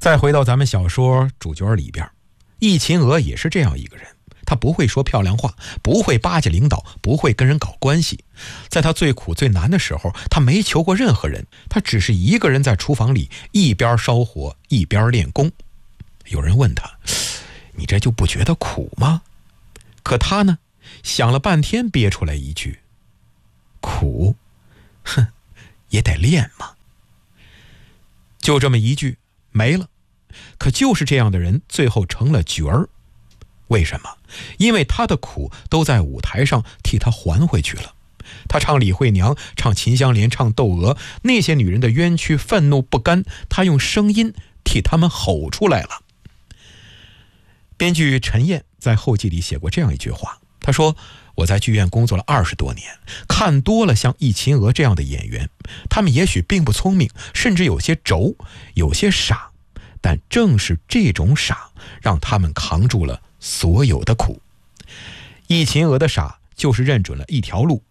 再回到咱们小说主角里边，易秦娥也是这样一个人，她不会说漂亮话，不会巴结领导，不会跟人搞关系。在她最苦最难的时候，她没求过任何人，她只是一个人在厨房里一边烧火一边练功。有人问她，你这就不觉得苦吗？可她呢，想了半天憋出来一句，苦，哼，也得练嘛。就这么一句没了。可就是这样的人最后成了角儿。为什么？因为他的苦都在舞台上替他还回去了。他唱李慧娘，唱秦香莲，唱窦娥，那些女人的冤屈愤怒不甘，他用声音替他们吼出来了。编剧陈燕在后记里写过这样一句话，他说，我在剧院工作了20多年，看多了像易秦娥这样的演员，他们也许并不聪明，甚至有些轴，有些傻，但正是这种傻让他们扛住了所有的苦。易秦娥的傻就是认准了一条路，